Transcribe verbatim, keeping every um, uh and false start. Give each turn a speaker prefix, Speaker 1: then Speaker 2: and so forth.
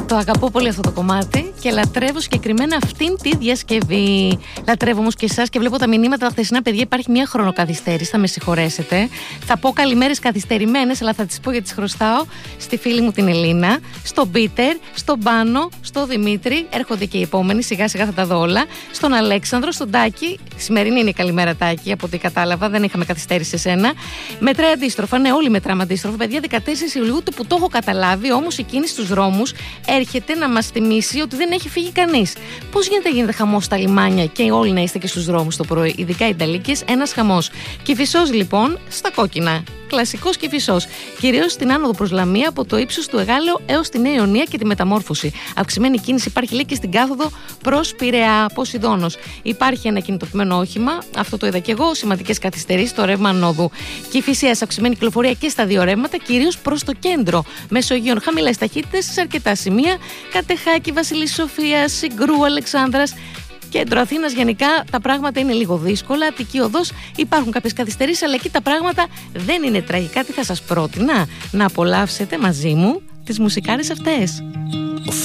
Speaker 1: Το αγαπώ πολύ αυτό το κομμάτι και λατρεύω συγκεκριμένα αυτήν τη διασκευή. Λατρεύω όμως και εσάς και βλέπω τα μηνύματα τα χθεσινά, παιδιά. Υπάρχει μια χρονοκαθυστέρηση, θα με συγχωρέσετε. Θα πω καλημέρες καθυστερημένες, αλλά θα τις πω γιατί τις χρωστάω στη φίλη μου την Ελίνα, στον Πίτερ, στον Πάνο, στον Δημήτρη. Έρχονται και οι επόμενοι, σιγά σιγά θα τα δω όλα. Στον Αλέξανδρο, στον Τάκη. Σημερινή είναι η καλημέρα, Τάκη, από ό,τι κατάλαβα. Δεν είχαμε καθυστέρηση σε σένα. Μετράει αντίστροφα, ναι, όλοι μετράμε αντίστροφα. Παιδιά, δεκατέσσερις Ιουλίου, που το έχω καταλάβει, όμως η κίνηση στους δρόμους έρχεται να μας θυμίσει ότι δεν έχει φύγει κανείς. Πώς γίνεται, γίνεται χαμός στα λιμάνια και όλοι να είστε και στους δρόμους το πρωί, ειδικά οι Ιταλίκες, ένας χαμός. Κηφισός λοιπόν στα κόκκινα. Κλασικός Κηφισός. Κυρίως στην άνοδο προς Λαμία, από το ύψος του Εγάλεω έως τη Νέα Ιωνία και τη Μεταμόρφωση. Αυξημένη κίνηση υπάρχει, λέει, και στην κάθοδο προς Πειραιά, Ποσειδώνος. Υπάρχει ένα κινητοποιημένο όχημα, αυτό το είδα και εγώ. Σημαντικές καθυστερήσεις στο ρεύμα ανόδου. Κηφισίας, αυξημένη κυκλοφορία και στα δύο ρεύματα, κυρίως προς το κέντρο. Μεσογείων, χαμηλές ταχύτητες σε αρκετά σημεία. Κατεχάκη, Βασιλής Σοφίας, Συγκρού, Αλεξάνδρας. Κέντρο Αθήνας, γενικά τα πράγματα είναι λίγο δύσκολα. Αττική Οδός, υπάρχουν κάποιες καθυστερήσεις, αλλά εκεί τα πράγματα δεν είναι τραγικά. Τι θα σας πρότεινα? Να απολαύσετε μαζί μου τις μουσικάρες αυτές.